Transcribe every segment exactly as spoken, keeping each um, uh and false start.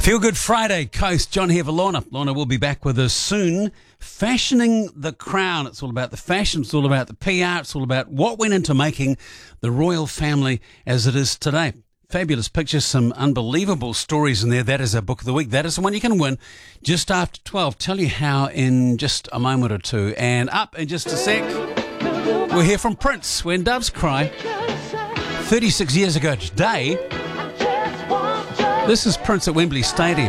Feel Good Friday, Coast. John here for Lorna. Lorna will be back with us soon. Fashioning the crown. It's all about the fashion. It's all about the P R. It's all about what went into making the royal family as it is today. Fabulous pictures, some unbelievable stories in there. That is our book of the week. That is the one you can win just after twelve. Tell you how in just a moment or two. And up in just a sec, we'll hear from Prince, When Doves Cry. thirty-six years ago today, this is Prince at Wembley Stadium.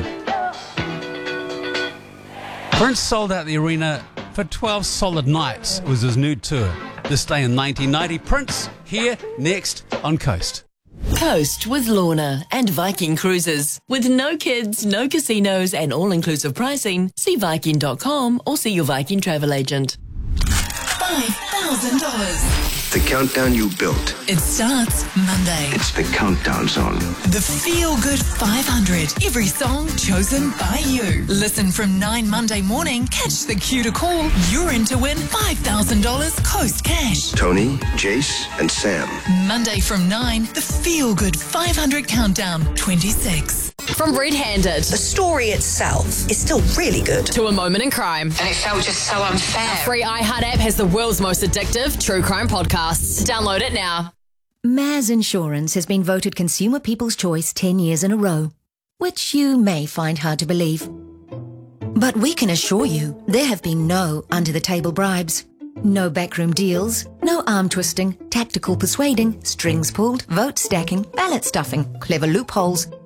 Prince sold out the arena for twelve solid nights. It was his nude tour. This day in nineteen ninety, Prince here next on Coast. Coast with Lorna and Viking Cruises. With no kids, no casinos and all-inclusive pricing, see Viking dot com or see your Viking travel agent. five thousand dollars. The countdown you built. It starts Monday. It's the countdown song. The Feel Good five hundred. Every song chosen by you. Listen from nine Monday morning. Catch the cue to call. You're in to win five thousand dollars Coast cash. Tony, Jace, and Sam. Monday from nine. The Feel Good five hundred countdown twenty-six. From Red Handed The story itself is still really good. to A Moment in Crime. And it felt just so unfair. Free iHeart app has the world's most addictive true crime podcasts. Download it now. Maz Insurance has been voted Consumer People's Choice ten years in a row, which you may find hard to believe. But we can assure you there have been no under-the-table bribes, no backroom deals, no arm-twisting, tactical persuading, strings pulled, vote stacking, ballot stuffing, clever loopholes,